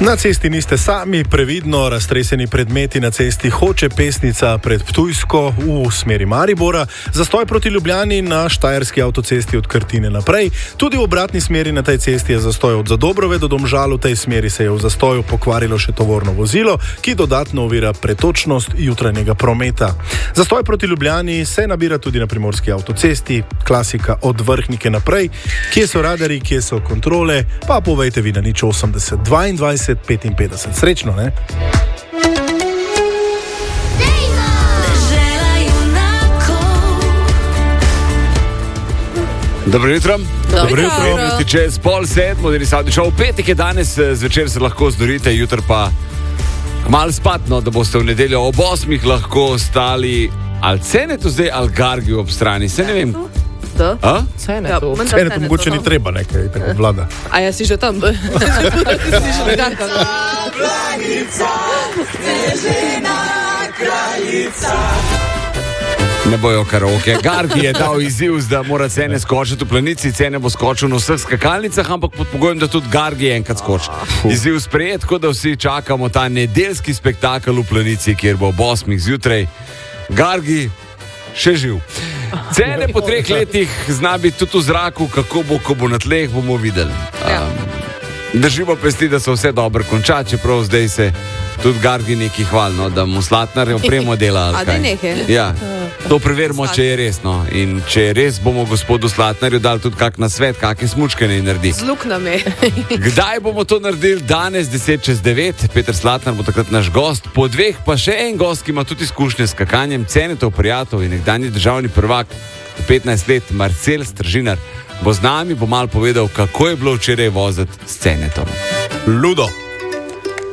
Na cesti niste sami, previdno raztreseni predmeti na cesti Hoče Pesnica pred Ptujsko v smeri Maribora, zastoj proti Ljubljani na štajerski avtocesti od Krtine naprej, tudi v obratni smeri na tej cesti je zastoj od Zadobrove do Domžal, v tej smeri se je v zastoju pokvarilo še tovorno vozilo, ki dodatno ovira pretočnost jutranjega prometa. Zastoj proti Ljubljani se nabira tudi na primorski avtocesti, klasika od Vrhnike naprej, kje so radarji, kje so kontrole, pa povejte vi na 080 22 55. Srečno, ne? Dobro jutro. Dobro jutro. Čez 6:30, moderni Savdi šov. V petek je danes, zvečer se lahko zdorite, jutro pa malo spatno, da boste v nedeljo ob 8 lahko ostali ali Cenetu zdaj, ali Gargi ob strani, se ne vem. Cenetu mogoče ni treba, nekaj tako vlada. A ja si že tam? Ne bojo karaoke. Gargi je dal izziv, da mora Cene skočiti v planici. Cene bo skočil na vseh skakalnicah, ampak pod pogojem, da tudi Gargi enkrat skoči. Izziv sprejet, tako da vsi čakamo ta nedeljski spektakel v planici, kjer bo ob 8 zjutraj Gargi še živ. Cene po 3 letih zna biti tudi v zraku, kako bo, ko bo na tleh, bomo videli. Držimo pesti, da se vse dobro konča, čeprav zdaj se tudi Gargi neki hvalno, da mu Slatnar opremo dela. A da nekaj? Ja, to preverimo, če je resno. In če je res, bomo gospodu Slatnarju dali tudi kak nasvet, kakšne smučke ne naredi. Z luknami. Kdaj bomo to naredili? Danes 8:50. Peter Slatnar bo takrat naš gost. Po 2 pa še en gost, ki ima tudi izkušnje s skakanjem. Cenetov prijatelj in nekdanji državni prvak 15 let, Marcel Stržinar, bo z nami, bo malo povedal, kako je bilo včeraj voziti s Cenetom. Ludo.